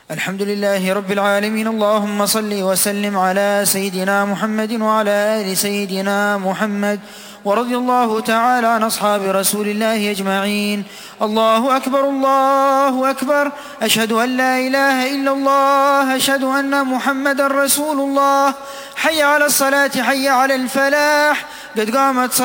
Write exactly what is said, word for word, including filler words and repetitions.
الحمد لله رب العالمين. اللهم صل وسلم على سيدنا محمد وعلى آل سيدنا محمد، ورضي الله تعالى عن أصحاب رسول الله أجمعين. الله أكبر الله أكبر، أشهد أن لا إله إلا الله، أشهد أن محمدا رسول الله. حي على الصلاة حي على الفلاح، قد قامت